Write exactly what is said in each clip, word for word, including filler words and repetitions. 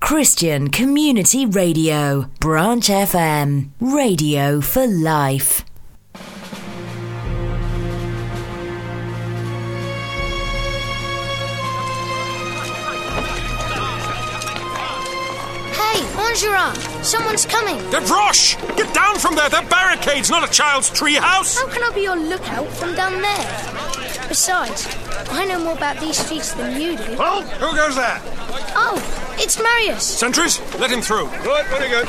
Christian Community Radio, Branch F M, radio for life. Enjolras, someone's coming. Gavroche! Get down from there! They're barricades, not a child's treehouse! How can I be your lookout from down there? Besides, I know more about these streets than you do. Well, who goes there? Oh, it's Marius. Sentries, let him through. Right, very good.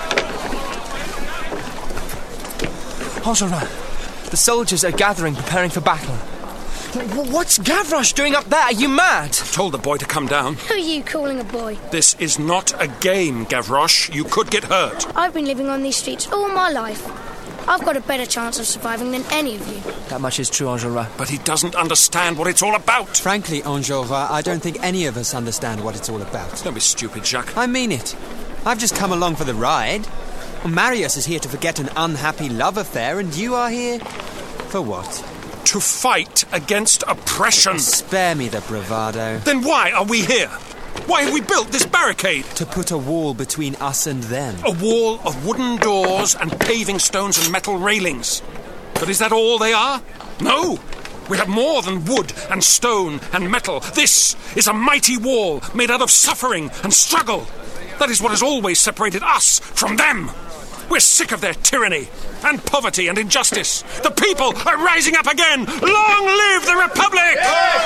Enjolras, the soldiers are gathering, preparing for battle. What's Gavroche doing up there? Are you mad? Told the boy to come down. Who are you calling a boy? This is not a game, Gavroche. You could get hurt. I've been living on these streets all my life. I've got a better chance of surviving than any of you. That much is true, Enjolras. But he doesn't understand what it's all about. Frankly, Enjolras, I don't think any of us understand what it's all about. Don't be stupid, Jacques. I mean it. I've just come along for the ride. Marius is here to forget an unhappy love affair, and you are here for what? To fight against oppression. Spare me the bravado. Then why are we here? Why have we built this barricade? To put a wall between us and them. A wall of wooden doors and paving stones and metal railings. But is that all they are? No! We have more than wood and stone and metal. This is a mighty wall made out of suffering and struggle. That is what has always separated us from them. We're sick of their tyranny and poverty and injustice. The people are rising up again. Long live the Republic!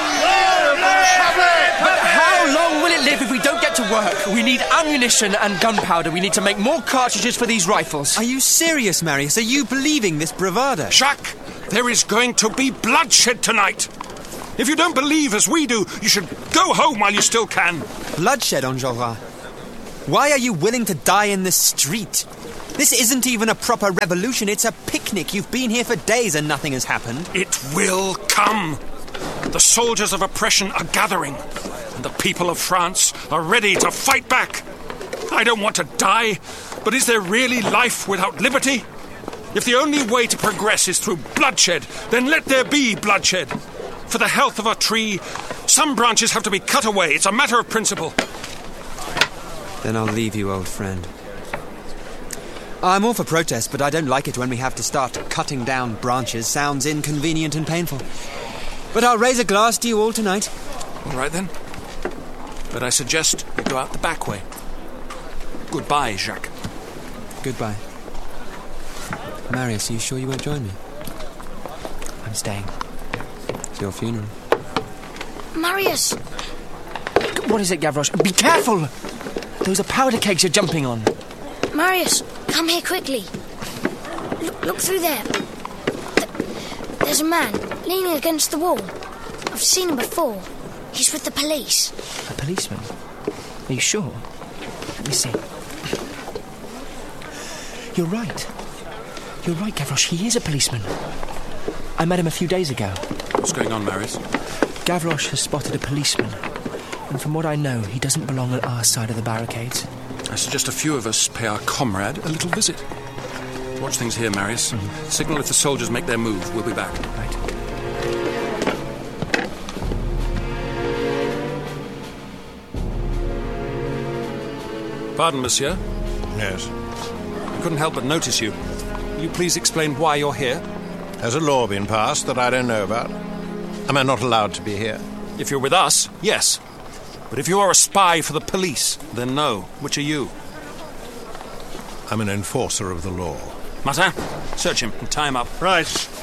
But how long will it live if we don't get to work? We need ammunition and gunpowder. We need to make more cartridges for these rifles. Are you serious, Marius? Are you believing this bravado? Jacques, there is going to be bloodshed tonight. If you don't believe as we do, you should go home while you still can. Bloodshed, Enjolras? Why are you willing to die in the street? This isn't even a proper revolution, it's a picnic. You've been here for days and nothing has happened. It will come. The soldiers of oppression are gathering, and the people of France are ready to fight back. I don't want to die, but is there really life without liberty? If the only way to progress is through bloodshed, then let there be bloodshed. For the health of a tree, some branches have to be cut away. It's a matter of principle. Then I'll leave you, old friend. I'm all for protest, but I don't like it when we have to start cutting down branches. Sounds inconvenient and painful. But I'll raise a glass to you all tonight. All right, then. But I suggest you go out the back way. Goodbye, Jacques. Goodbye. Marius, are you sure you won't join me? I'm staying. It's your funeral. Marius! What is it, Gavroche? Be careful! Those are powder kegs you're jumping on. Marius, come here quickly. Look, look through there. Th- there's a man leaning against the wall. I've seen him before. He's with the police. A policeman? Are you sure? Let me see. You're right. You're right, Gavroche. He is a policeman. I met him a few days ago. What's going on, Marius? Gavroche has spotted a policeman. And from what I know, he doesn't belong on our side of the barricades. I suggest a few of us pay our comrade a little visit. Watch things here, Marius. Mm-hmm. Signal if the soldiers make their move. We'll be back. Right. Pardon, monsieur. Yes. I couldn't help but notice you. Will you please explain why you're here? Has a law been passed that I don't know about? Am I not allowed to be here? If you're with us, yes. But if you are a spy for the police, then no. Which are you? I'm an enforcer of the law. Martin, search him and tie him up. Right.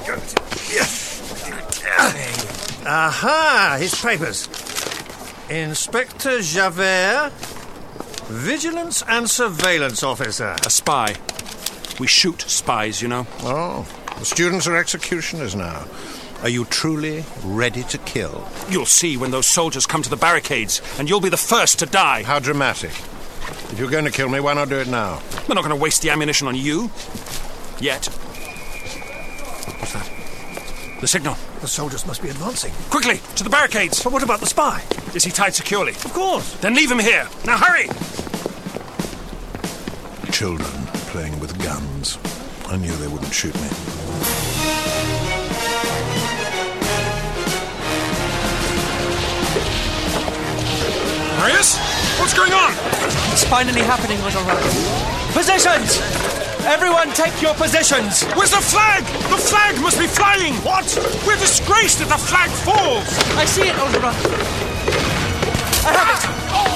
Aha! His papers. Inspector Javert, Vigilance and Surveillance Officer. A spy. We shoot spies, you know. Oh, the students are executioners now. Are you truly ready to kill? You'll see when those soldiers come to the barricades, and you'll be the first to die. How dramatic. If you're going to kill me, why not do it now? We're not going to waste the ammunition on you. Yet. What's that? The signal. The soldiers must be advancing. Quickly, to the barricades. But what about the spy? Is he tied securely? Of course. Then leave him here. Now hurry! Children playing with guns. I knew they wouldn't shoot me. Marius? What's going on? It's finally happening, Little Red. Positions! Everyone take your positions! Where's the flag? The flag must be flying! What? We're disgraced if the flag falls! I see it, Little Red. I have it!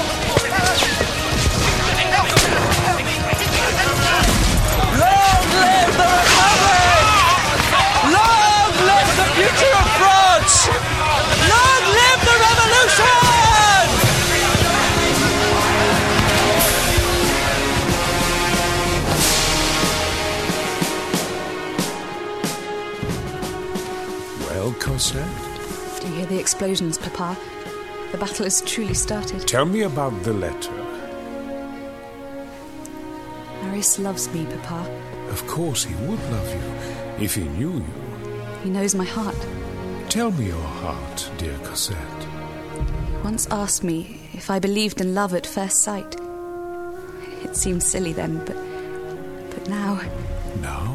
Long live the Republic! Long live the future of France! Long live the revolution! Well, Cosette? Do you hear the explosions, Papa? The battle has truly started. Tell me about the letter. Marius loves me, Papa. Of course he would love you, if he knew you. He knows my heart. Tell me your heart, dear Cosette. He once asked me if I believed in love at first sight. It seemed silly then, but... but now... Now?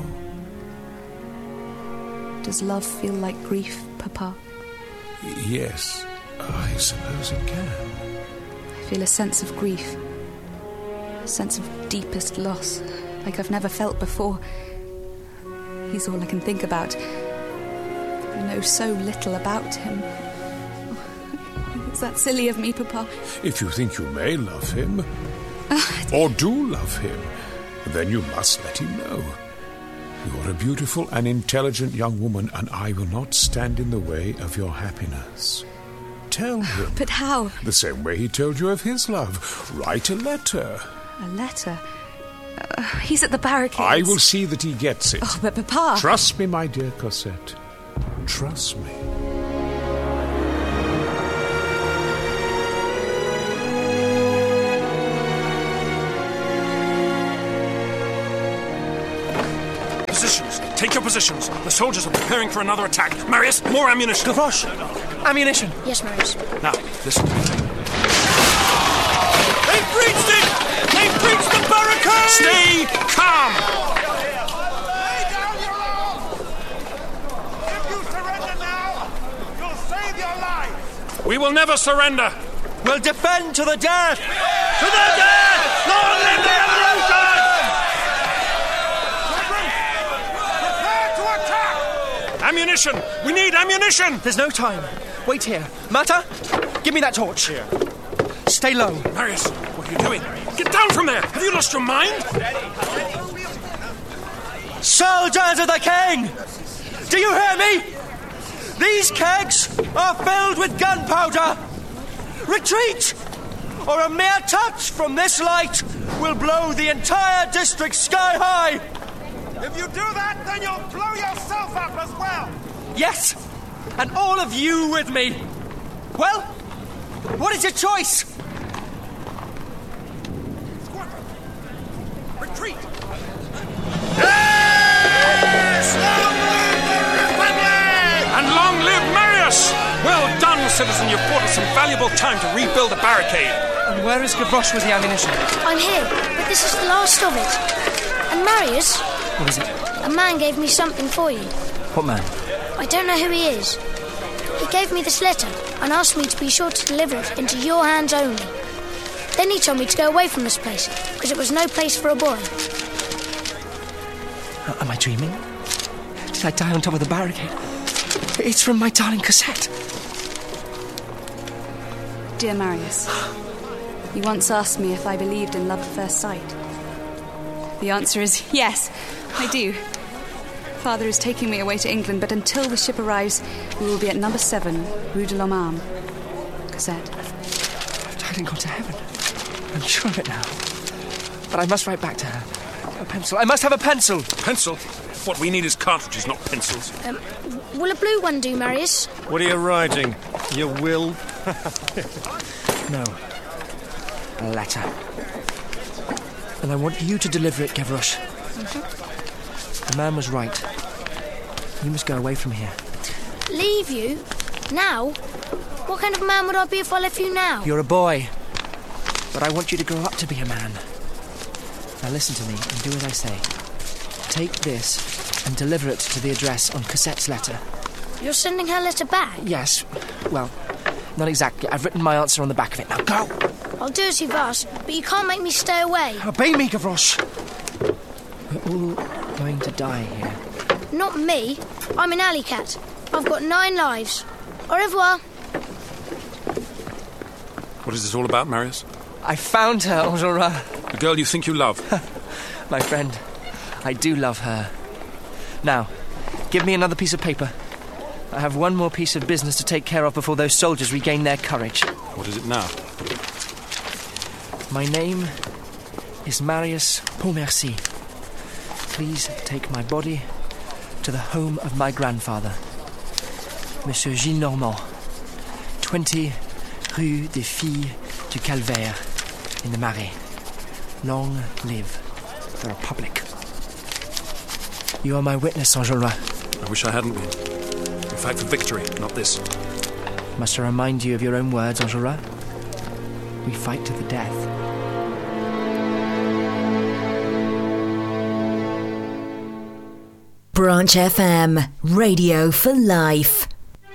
Does love feel like grief, Papa? Yes, I suppose it can. I feel a sense of grief. A sense of deepest loss, like I've never felt before. He's all I can think about. I know so little about him. Is that silly of me, Papa? If you think you may love him, or do love him, then you must let him know. You're a beautiful and intelligent young woman, and I will not stand in the way of your happiness. Tell him. But how? The same way he told you of his love. Write a letter. A letter? Uh, he's at the barricades. I will see that he gets it. Oh, but Papa... Trust me, my dear Cosette. Trust me. Positions. Take your positions. The soldiers are preparing for another attack. Marius, more ammunition. Gavroche, ammunition. Yes, Marius. Now, listen. They've breached it! They've breached the barricade! Stay calm! Lay down your arms! If you surrender now, you'll save your life! We will never surrender! We'll defend to the death! To the death! Long live the revolution! Prepare to attack! Ammunition! We need ammunition! There's no time. Wait here. Mata, give me that torch. Here. Stay low. Marius, what are you doing? Get down from there! Have you lost your mind? Soldiers of the King! Do you hear me? These kegs are filled with gunpowder! Retreat! Or a mere touch from this light will blow the entire district sky high! If you do that, then you'll blow yourself up as well! Yes! And all of you with me! Well, what is your choice? Retreat! Yes! Long live the Republic! And long live Marius! Well done, citizen. You've bought us some valuable time to rebuild the barricade. And where is Gavroche with the ammunition? I'm here, but this is the last of it. And Marius... What is it? A man gave me something for you. What man? I don't know who he is. He gave me this letter and asked me to be sure to deliver it into your hands only. Then he told me to go away from this place, because it was no place for a boy. Uh, am I dreaming? Did I die on top of the barricade? It's from my darling Cosette. Dear Marius, you once asked me if I believed in love at first sight. The answer is yes, I do. Father is taking me away to England, but until the ship arrives, we will be at number seven, Rue de l'Homme Armé. Cosette. I've died and gone to heaven. I'm sure of it now. But I must write back to her. A pencil. I must have a pencil. Pencil? What we need is cartridges, not pencils. Um, will a blue one do, Marius? What are you writing? Your will? No. A letter. And I want you to deliver it, Gavroche. Mm-hmm. The man was right. You must go away from here. Leave you? Now? What kind of man would I be if I left you now? You're a boy. But I want you to grow up to be a man. Now listen to me and do as I say. Take this and deliver it to the address on Cosette's letter. You're sending her letter back? Yes. Well, not exactly. I've written my answer on the back of it. Now go! I'll do as you've asked, but you can't make me stay away. Obey me, Gavroche. We're all going to die here. Not me. I'm an alley cat. I've got nine lives. Au revoir. What is this all about, Marius? I found her, Enjolras. The girl you think you love. My friend, I do love her. Now, give me another piece of paper. I have one more piece of business to take care of before those soldiers regain their courage. What is it now? My name is Marius Pontmercy. Please take my body to the home of my grandfather, Monsieur Gillenormand, twenty Rue des Filles du Calvaire, in the Marais. Long live the Republic. You are my witness, Enjolras. I wish I hadn't been. We fight for victory, not this. Must I remind you of your own words, Enjolras? We fight to the death. Branch F M, Radio for Life.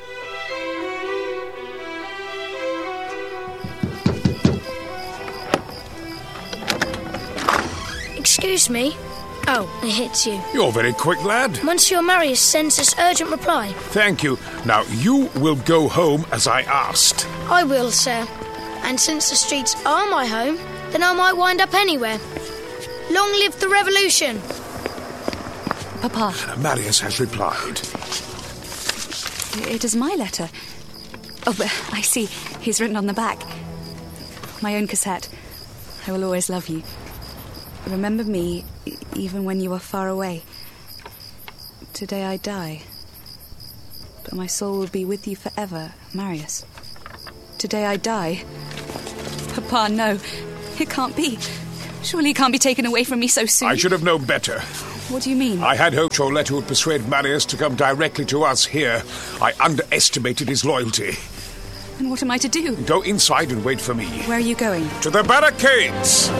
Excuse me. Oh, it hits you. You're very quick, lad. Monsieur Marius sends us urgent reply. Thank you. Now, you will go home as I asked. I will, sir. And since the streets are my home, then I might wind up anywhere. Long live the revolution! Papa. Marius has replied. It is my letter. Oh, but I see. He's written on the back. My own cassette. I will always love you. Remember me, e- even when you are far away. Today I die. But my soul will be with you forever, Marius. Today I die. Papa, no. It can't be. Surely it can't be taken away from me so soon. I should have known better. What do you mean? I had hoped your letter would persuade Marius to come directly to us here. I underestimated his loyalty. And what am I to do? Go inside and wait for me. Where are you going? To the barricades!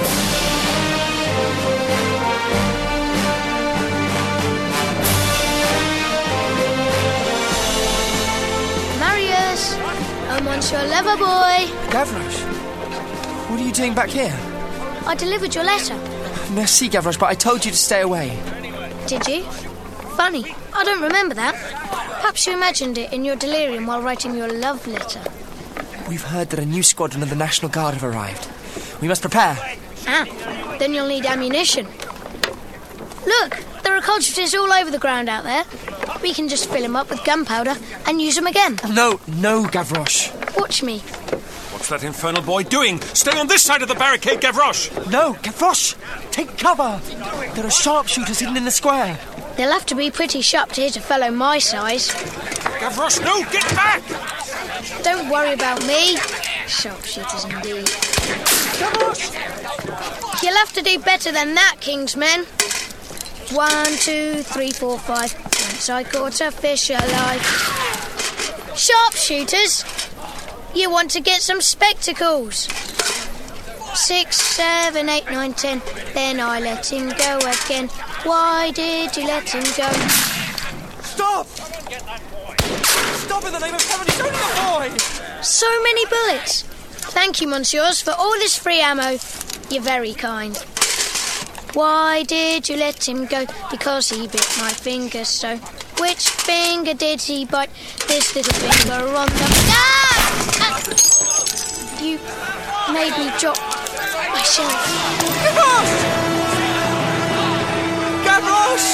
Marius! Oh, Monsieur Leverboy! Gavroche, what are you doing back here? I delivered your letter. Merci, Gavroche, but I told you to stay away. Did you? Funny, I don't remember that. Perhaps you imagined it in your delirium while writing your love letter. We've heard that a new squadron of the National Guard have arrived. We must prepare. Ah, then you'll need ammunition. Look, there are cartridges all over the ground out there. We can just fill them up with gunpowder and use them again. No, no, Gavroche. Watch me. What's that infernal boy doing? Stay on this side of the barricade, Gavroche! No, Gavroche! Take cover! There are sharpshooters hidden in the square. They'll have to be pretty sharp to hit a fellow my size. Gavroche, no! Get back! Don't worry about me. Sharpshooters indeed. Gavroche! You'll have to do better than that, Kingsmen. One, two, three, four, five. Once I caught a fish alive. Sharpshooters? You want to get some spectacles. Six, seven, eight, nine, ten. Then I let him go again. Why did you let him go? Stop! Stop in the name of heaven! He's only a boy! So many bullets. Thank you, monsieurs, for all this free ammo. You're very kind. Why did you let him go? Because he bit my finger so. Which finger did he bite? This little finger on the... Ah! Ah! You made me drop my shelf. Gavroche!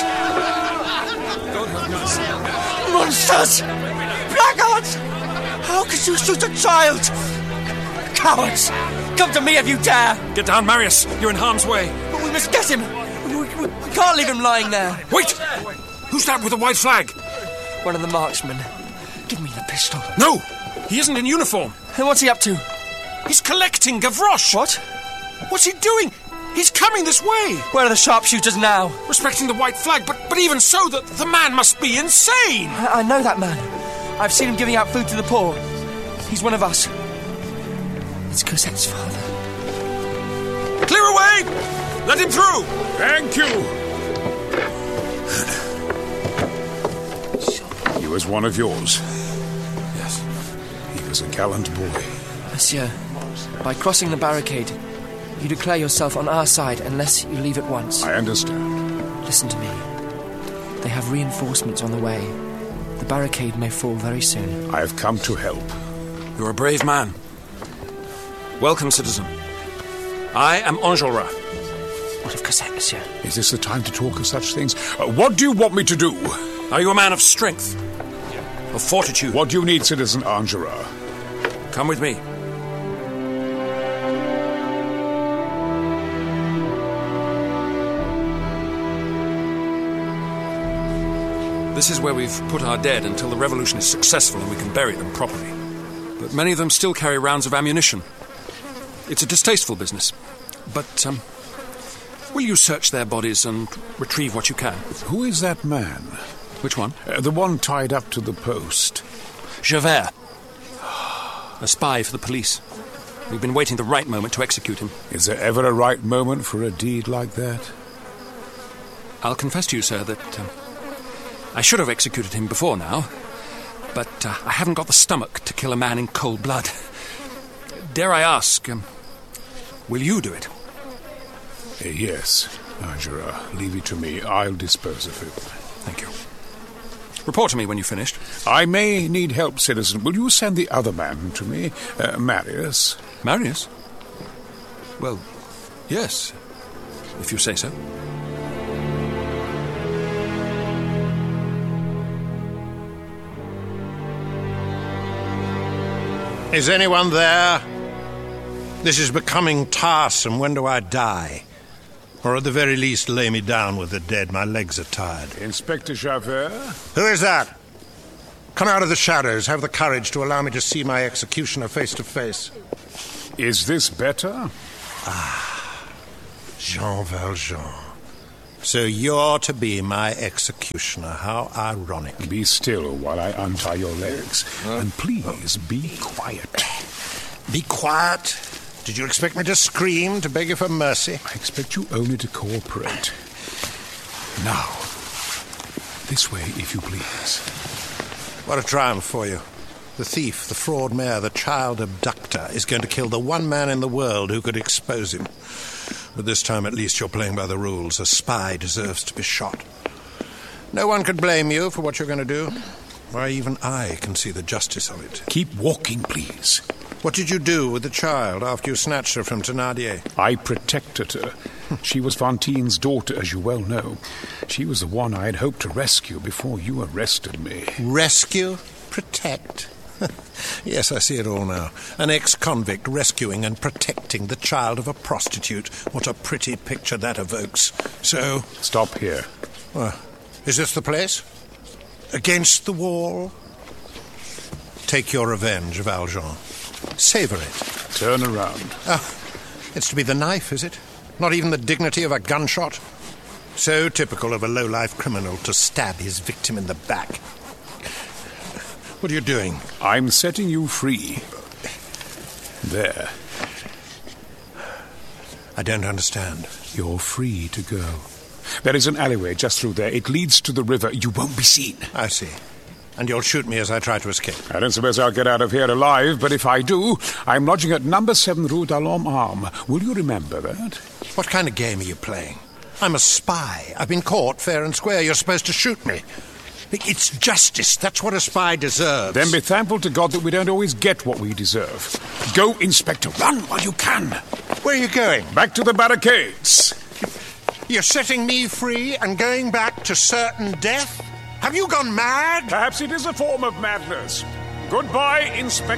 Gavroche! Monsters! Blackguards! How could you shoot a child? Cowards! Come to me if you dare! Get down, Marius. You're in harm's way. But we must get him. We, we, we can't leave him lying there. Wait! Who's that with the white flag? One of the marksmen. Give me the pistol. No! He isn't in uniform. And what's he up to? He's collecting Gavroche. What? What's he doing? He's coming this way. Where are the sharpshooters now? Respecting the white flag, but, but even so, the, the man must be insane. I, I know that man. I've seen him giving out food to the poor. He's one of us. It's Cosette's father. Clear away! Let him through! Thank you! He was one of yours. Yes. He was a gallant boy. Monsieur, By crossing the barricade, you declare yourself on our side unless you leave at once. I understand. Listen to me. They have reinforcements on the way. The barricade may fall very soon. I have come to help. You're a brave man. Welcome, citizen. I am Enjolras. What of Cosette, monsieur? Is this the time to talk of such things? Uh, what do you want me to do? Are you a man of strength? Of fortitude? What do you need, citizen Enjolras? Come with me. This is where we've put our dead until the revolution is successful and we can bury them properly. But many of them still carry rounds of ammunition. It's a distasteful business. But, um, will you search their bodies and retrieve what you can? Who is that man? Which one? Uh, the one tied up to the post. Javert. A spy for the police. We've been waiting the right moment to execute him. Is there ever a right moment for a deed like that? I'll confess to you, sir, that um, I should have executed him before now, but uh, I haven't got the stomach to kill a man in cold blood. Dare I ask, um, will you do it? Uh, yes, Enjolras, leave it to me. I'll dispose of him. Thank you. Report to me when you've finished. I may need help, citizen. Will you send the other man to me, uh, Marius? Marius? Well, yes, if you say so. Is anyone there? This is becoming tiresome. When do I die? Or at the very least, lay me down with the dead. My legs are tired. Inspector Javert? Who is that? Come out of the shadows. Have the courage to allow me to see my executioner face to face. Is this better? Ah, Jean Valjean. So you're to be my executioner. How ironic. Be still while I untie your legs. Huh? And please, be quiet. Be quiet? Did you expect me to scream, to beg you for mercy? I expect you only to cooperate. Now, this way, if you please. What a triumph for you. The thief, the fraud mayor, the child abductor is going to kill the one man in the world who could expose him. But this time, at least, you're playing by the rules. A spy deserves to be shot. No one could blame you for what you're going to do. Why, even I can see the justice of it. Keep walking, please. What did you do with the child after you snatched her from Thénardier? I protected her. She was Fantine's daughter, as you well know. She was the one I had hoped to rescue before you arrested me. Rescue? Protect? Yes, I see it all now. An ex-convict rescuing and protecting the child of a prostitute. What a pretty picture that evokes. So... Stop here. Uh, is this the place? Against the wall? Take your revenge, Valjean. Savor it. Turn around. Ah, it's to be the knife, is it? Not even the dignity of a gunshot? So typical of a low-life criminal to stab his victim in the back. What are you doing? I'm setting you free. There. I don't understand. You're free to go. There is an alleyway just through there. It leads to the river. You won't be seen. I see. And you'll shoot me as I try to escape. I don't suppose I'll get out of here alive, but if I do, I'm lodging at number seven Rue d'Alhomme Arm. Will you remember that? What kind of game are you playing? I'm a spy. I've been caught fair and square. You're supposed to shoot me. It's justice. That's what a spy deserves. Then be thankful to God that we don't always get what we deserve. Go, Inspector. Run while you can. Where are you going? Back to the barricades. You're setting me free and going back to certain death? Have you gone mad? Perhaps it is a form of madness. Goodbye, Inspector.